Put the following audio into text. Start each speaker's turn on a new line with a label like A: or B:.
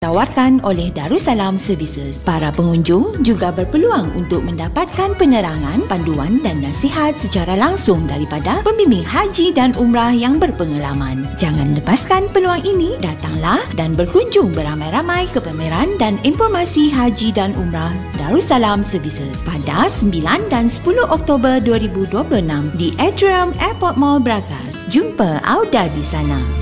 A: ditawarkan oleh Darussalam Services. Para pengunjung juga berpeluang untuk mendapatkan penerangan, panduan dan nasihat secara langsung daripada pembimbing haji dan umrah yang berpengalaman. Jangan lepaskan peluang ini, datanglah dan berkunjung beramai-ramai ke pameran dan informasi haji dan umrah Darussalam Services pada 9 dan 10 Oktober 2026 di Atrium Airport Mall Bragas. Jumpa Auda di sana.